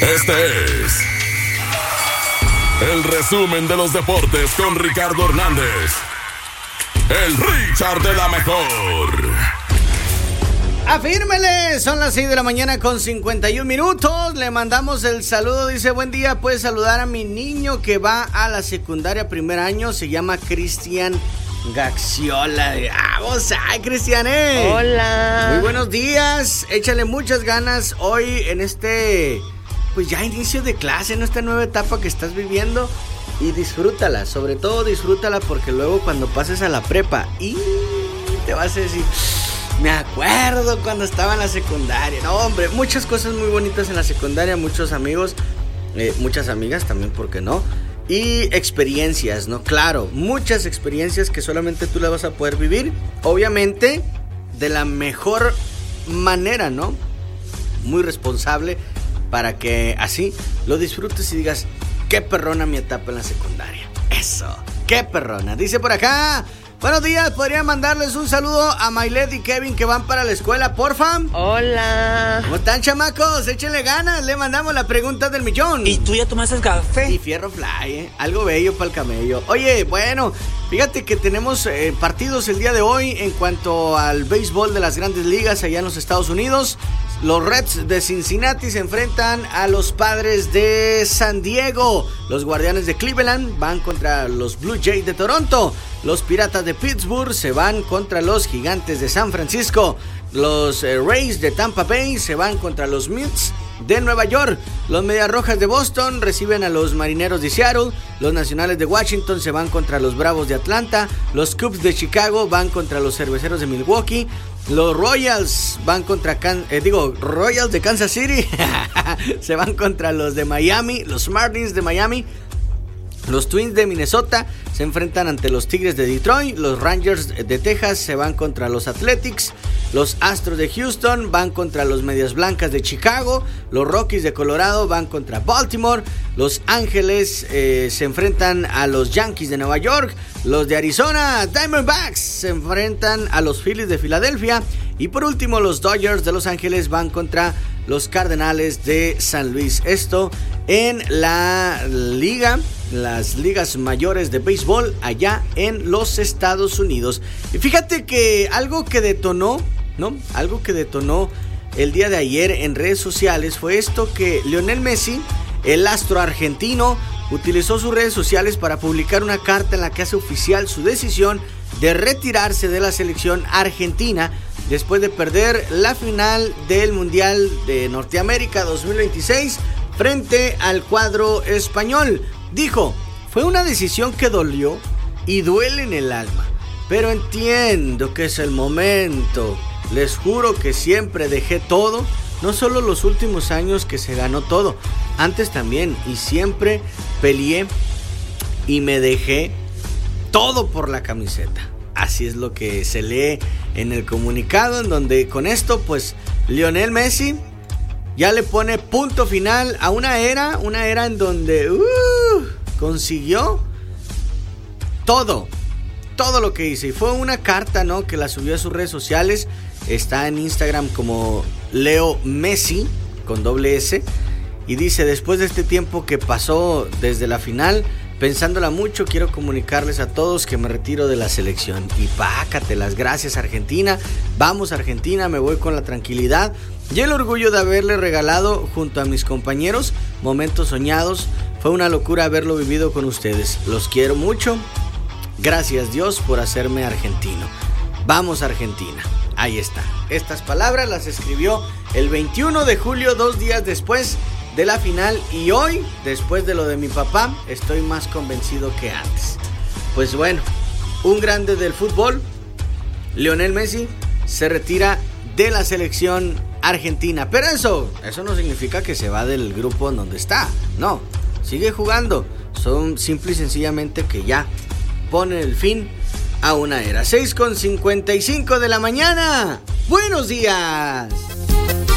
Este es el resumen de los deportes con Ricardo Hernández, el Richard de la mejor. Afírmele, son las 6 de la mañana con 51 minutos. Le mandamos el saludo, dice: buen día, puedes saludar a mi niño que va a la secundaria primer año, se llama Cristian Gaxiola. Vamos, ay, Cristian, Hola. Muy buenos días, échale muchas ganas hoy en este, pues ya inicio de clase, en esta nueva etapa que estás viviendo. Y disfrútala, sobre todo disfrútala, porque luego cuando pases a la prepa y te vas a decir: me acuerdo cuando estaba en la secundaria. No, hombre, muchas cosas muy bonitas en la secundaria, muchos amigos, muchas amigas también, ¿por qué no? Y experiencias, ¿no? Claro, muchas experiencias que solamente tú las vas a poder vivir, obviamente, de la mejor manera, ¿no? Muy responsable, para que así lo disfrutes y digas: qué perrona mi etapa en la secundaria. Eso, qué perrona. Dice por acá: buenos días, ¿podrían mandarles un saludo a Maylet y Kevin que van para la escuela, porfa? Hola. ¿Cómo están, chamacos? Échenle ganas, le mandamos la pregunta del millón. ¿Y tú ya tomaste café? Y fierro fly, algo bello para el camello. Oye, bueno, fíjate que tenemos partidos el día de hoy en cuanto al béisbol de las grandes ligas allá en los Estados Unidos. Los Reds de Cincinnati se enfrentan a los Padres de San Diego. Los Guardianes de Cleveland van contra los Blue Jays de Toronto. Los Piratas de Pittsburgh se van contra los Gigantes de San Francisco. Los Rays de Tampa Bay se van contra los Mets de Nueva York. Los Medias Rojas de Boston reciben a los Marineros de Seattle. Los Nacionales de Washington se van contra los Bravos de Atlanta. Los Cubs de Chicago van contra los Cerveceros de Milwaukee. Los Royals van contra Royals de Kansas City se van contra los de Miami, los Marlins de Miami. Los Twins de Minnesota se enfrentan ante los Tigres de Detroit. Los Rangers de Texas se van contra los Athletics. Los Astros de Houston van contra los Medias Blancas de Chicago. Los Rockies de Colorado van contra Baltimore. Los Ángeles se enfrentan a los Yankees de Nueva York. Los de Arizona, Diamondbacks, se enfrentan a los Phillies de Filadelfia. Y por último, los Dodgers de Los Ángeles van contra los Cardenales de San Luis. Esto en la liga, las ligas mayores de béisbol allá en los Estados Unidos. Y fíjate que algo que detonó, ¿no? Algo que detonó el día de ayer en redes sociales fue esto: que Lionel Messi, el astro argentino, utilizó sus redes sociales para publicar una carta en la que hace oficial su decisión de retirarse de la selección argentina después de perder la final del Mundial de Norteamérica 2026 frente al cuadro español. Dijo: fue una decisión que dolió y duele en el alma, pero entiendo que es el momento. Les juro que siempre dejé todo, no solo los últimos años que se ganó todo, antes también, y siempre peleé y me dejé todo por la camiseta. Así es lo que se lee en el comunicado, en donde con esto pues Lionel Messi ya le pone punto final a una era en donde consiguió todo lo que hice. Y fue una carta, ¿no?, que la subió a sus redes sociales. Está en Instagram como Leo Messi con doble S. Y dice: después de este tiempo que pasó desde la final, pensándola mucho, quiero comunicarles a todos que me retiro de la selección. Y pácatelas, gracias Argentina. Vamos Argentina, me voy con la tranquilidad y el orgullo de haberle regalado junto a mis compañeros momentos soñados. Fue una locura haberlo vivido con ustedes. Los quiero mucho. Gracias Dios por hacerme argentino. Vamos Argentina. Ahí está. Estas palabras las escribió el 21 de julio, 2 días después de la final. Y hoy, después de lo de mi papá, estoy más convencido que antes. Pues bueno, un grande del fútbol, Lionel Messi, se retira de la selección argentina. Pero eso no significa que se va del grupo en donde está. No, sigue jugando. Son simple y sencillamente que ya ponen el fin a una era. 6:55 de la mañana. ¡Buenos días!